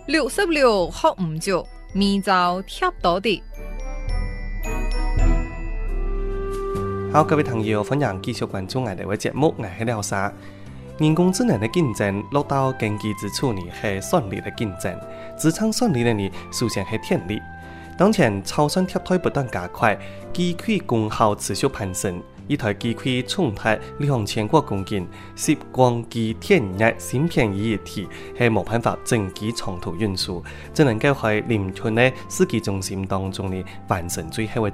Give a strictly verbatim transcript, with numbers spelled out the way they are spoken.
六十六學唔足，明朝貼多啲。 好，各位朋友，歡迎繼續關注我哋嘅節目，我係廖沙。人工智能嘅競爭落到經濟之處呢，係算力嘅競爭；職場算力呢，首先係電力。當前超算貼台不斷加快，機器功耗持續攀升。一台機器重達兩千多公斤，是光機電熱芯片一體，係冇辦法整機長途運輸，只能夠喺鄰近嘅世紀中心當中呢完成最後嘅